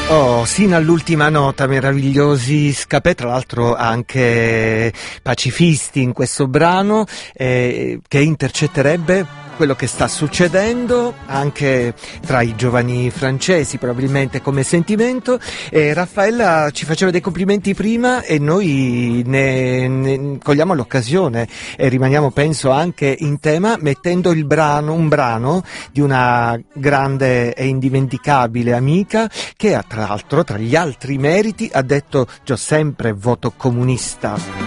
Oh, sino all'ultima nota, meravigliosi Scapè, tra l'altro anche pacifisti in questo brano, che intercetterebbe quello che sta succedendo anche tra i giovani francesi, probabilmente come sentimento. Raffaella ci faceva dei complimenti prima e noi ne cogliamo l'occasione e rimaniamo, penso, anche in tema mettendo un brano di una grande e indimenticabile amica che tra l'altro, tra gli altri meriti, ha detto: "Io sempre voto comunista".